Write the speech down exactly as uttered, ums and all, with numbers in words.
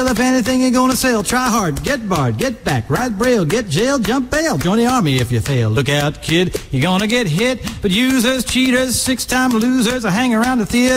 if anything ain't gonna sell. Try hard, get barred, get back, ride braille, get jailed, jump bail. Join the army if you fail. Look out, kid, you're gonna get hit. But users, cheaters, six-time losers, I hang around the theater.